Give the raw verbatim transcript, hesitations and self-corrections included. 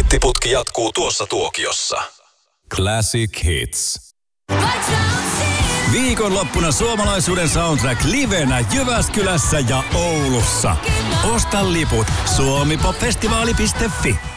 Hittiputki jatkuu tuossa tuokiossa. Classic Hits. Viikonloppuna suomalaisuuden soundtrack livenä Jyväskylässä ja Oulussa. Osta liput suomi pop festivaali piste fi.